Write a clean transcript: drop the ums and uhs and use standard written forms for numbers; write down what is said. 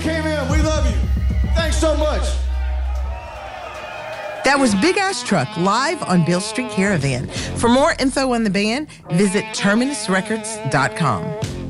came in. We love you. Thanks so much. That was Big Ass Truck live on Beale Street Caravan. For more info on the band, visit terminusrecords.com.